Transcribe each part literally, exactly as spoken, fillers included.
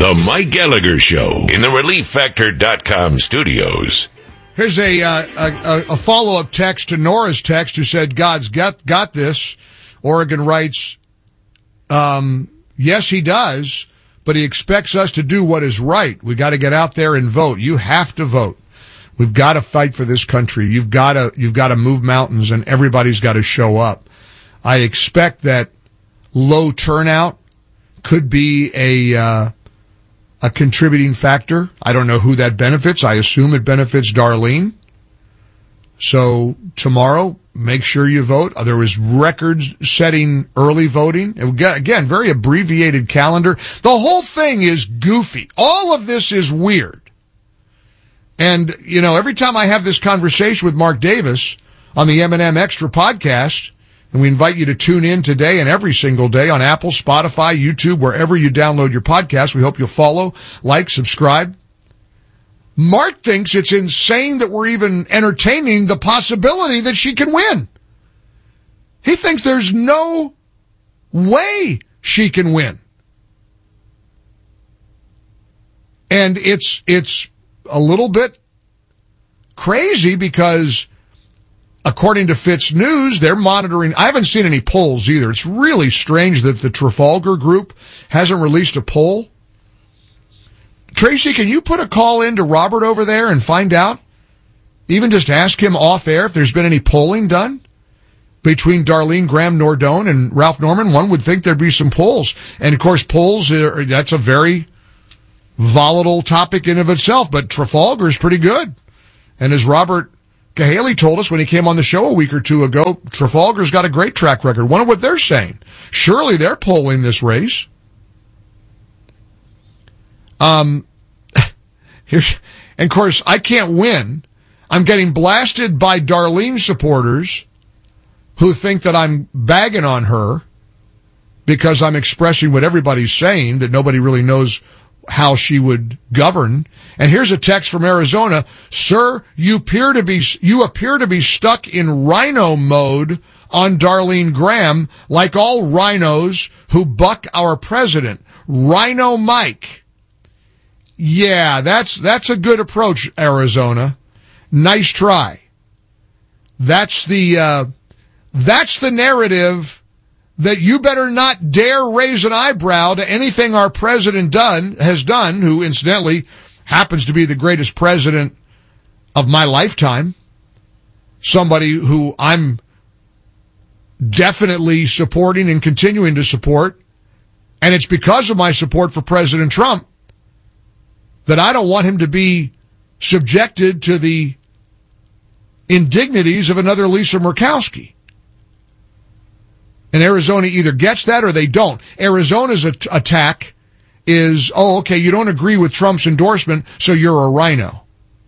The Mike Gallagher Show in the relief factor dot com studios. Here's a, uh, a, a follow-up text to Nora's text who said, God's got, got this. Oregon writes, um, yes, he does, but he expects us to do what is right. We got to get out there and vote. You have to vote. We've got to fight for this country. You've got to, you've got to move mountains, and everybody's got to show up. I expect that low turnout could be a, uh, a contributing factor. I don't know who that benefits. I assume it benefits Darlene. So tomorrow, make sure you vote. There was record-setting early voting. Again, very abbreviated calendar. The whole thing is goofy. All of this is weird. And, you know, every time I have this conversation with Mark Davis on the M and M Extra podcast, and we invite you to tune in today and every single day on Apple, Spotify, YouTube, wherever you download your podcast. We hope you'll follow, like, subscribe. Mark thinks it's insane that we're even entertaining the possibility that she can win. He thinks there's no way she can win. And it's, it's a little bit crazy because according to Fitz News, they're monitoring. I haven't seen any polls either. It's really strange that the Trafalgar Group hasn't released a poll. Tracy, can you put a call in to Robert over there and find out? Even just ask him off air if there's been any polling done between Darlene Graham Nordone and Ralph Norman. One would think there'd be some polls. And, of course, polls, are, that's a very volatile topic in of itself. But Trafalgar is pretty good. And as Robert Cahaley told us when he came on the show a week or two ago, Trafalgar's got a great track record. Wonder what they're saying. Surely they're polling this race. Um, here's, and of course, I can't win. I'm getting blasted by Darlene supporters who think that I'm bagging on her because I'm expressing what everybody's saying, that nobody really knows how she would govern. And here's a text from Arizona. Sir, you appear to be, you appear to be stuck in rhino mode on Darlene Graham, like all rhinos who buck our president. Rhino Mike. Yeah, that's, that's a good approach, Arizona. Nice try. That's the, uh, that's the narrative that you better not dare raise an eyebrow to anything our president done, has done, who incidentally happens to be the greatest president of my lifetime. Somebody who I'm definitely supporting and continuing to support. And it's because of my support for President Trump that I don't want him to be subjected to the indignities of another Lisa Murkowski. And Arizona either gets that or they don't. Arizona's at- attack is, oh, okay, you don't agree with Trump's endorsement, so you're a rhino.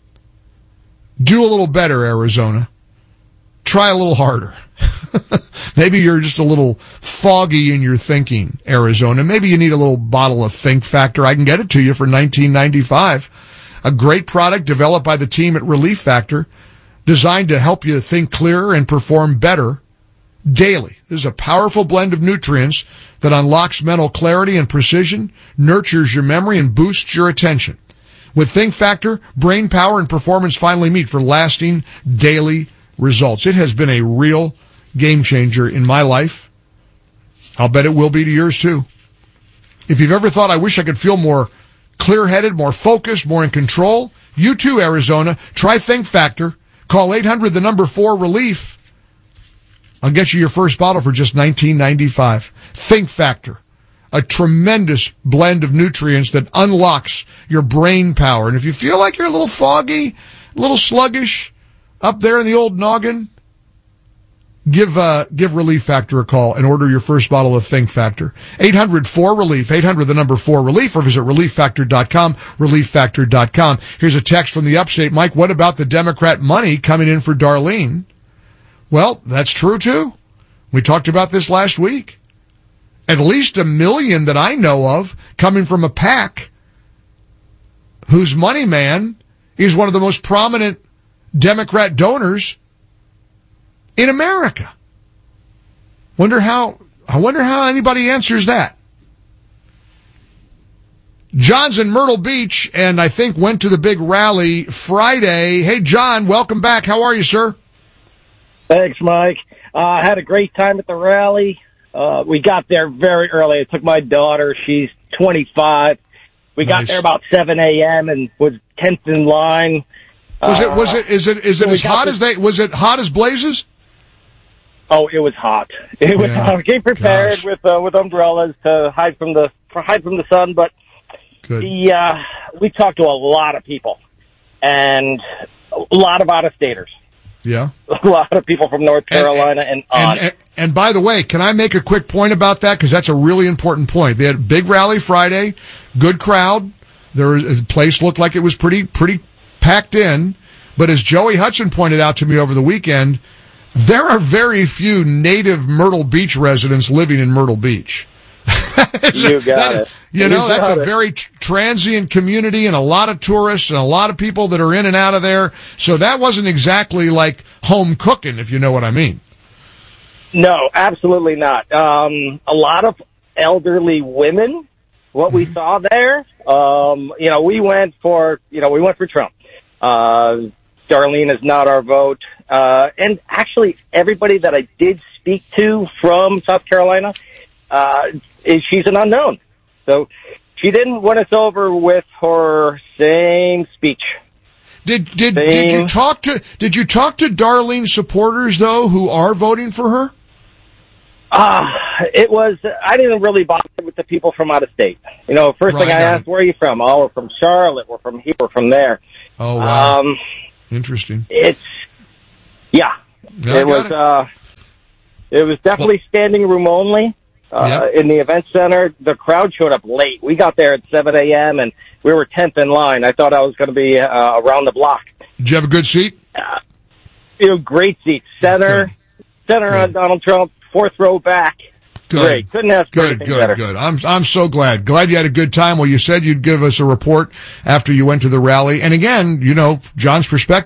Do a little better, Arizona. Try a little harder. Maybe you're just a little foggy in your thinking, Arizona. Maybe you need a little bottle of Think Factor. I can get it to you for nineteen ninety-five dollars. A great product developed by the team at Relief Factor, designed to help you think clearer and perform better daily. This is a powerful blend of nutrients that unlocks mental clarity and precision, nurtures your memory, and boosts your attention. With Think Factor, brain power and performance finally meet for lasting daily results. It has been a real game changer in my life. I'll bet it will be to yours too. If you've ever thought, I wish I could feel more clear-headed, more focused, more in control, you too, Arizona, try Think Factor. Call eight hundred, the number four, relief. I'll get you your first bottle for just nineteen ninety-five. Think Factor, a tremendous blend of nutrients that unlocks your brain power. And if you feel like you're a little foggy, a little sluggish up there in the old noggin, Give uh, give Relief Factor a call and order your first bottle of Think Factor. eight hundred four relief, eight hundred the number four relief, or visit relief factor dot com, relief factor dot com. Here's a text from the upstate. Mike, what about the Democrat money coming in for Darlene? Well, that's true too. We talked about this last week. At least a million that I know of coming from a PAC whose money man is one of the most prominent Democrat donors in America. Wonder how, I wonder how anybody answers that. John's in Myrtle Beach, and I think went to the big rally Friday. Hey, John, welcome back. How are you, sir? Thanks, Mike. Uh, I had a great time at the rally. Uh, we got there very early. I took my daughter. She's twenty-five. We Nice. got there about seven a.m. and was tenth in line. Was it, Uh, was it, is it, is it so we as got hot the- as they, was it hot as blazes? Oh, it was hot. It was Yeah. hot. Came prepared Gosh. with, uh, with umbrellas to hide from the, for hide from the sun, but Good. the, uh, we talked to a lot of people and a lot of out-of-staters. Yeah. A lot of people from North Carolina and, and on. And, and, and by the way, can I make a quick point about that? Because that's a really important point. They had a big rally Friday, good crowd. There was, the place looked like it was pretty, pretty packed in. But as Joey Hudson pointed out to me over the weekend, there are very few native Myrtle Beach residents living in Myrtle Beach. You got That is- it. You You know, that's got a it. very tr- transient community and a lot of tourists and a lot of people that are in and out of there. So that wasn't exactly like home cooking, if you know what I mean. No, absolutely not. Um, a lot of elderly women, what we saw there, um, you know, we went for, you know, we went for Trump. Uh, Darlene is not our vote. Uh, and actually everybody that I did speak to from South Carolina, uh, is, she's an unknown. So she didn't win us over with her same speech. Did did did you Same. talk to did you talk to Darlene supporters though who are voting for her? Ah, it was, I didn't really bother with the people from out of state. You know, first thing Right, I got asked, it. where are you from? Oh, we're from Charlotte, we're from here, we're from there. Oh wow, Um, interesting. it's, yeah, Yeah, I it was, got it. uh, it was definitely standing room only, uh, Yep. in the event center. The crowd showed up late. We got there at seven a.m. and we were tenth in line. I thought I was going to be, uh, around the block. Did you have a good seat? You know, great seats. Center, center Good. on Donald Trump, fourth row back. Good. Great. Couldn't ask for Good, anything good, better. good. I'm I'm so glad. Glad you had a good time. Well, you said you'd give us a report after you went to the rally. And again, you know, John's perspective.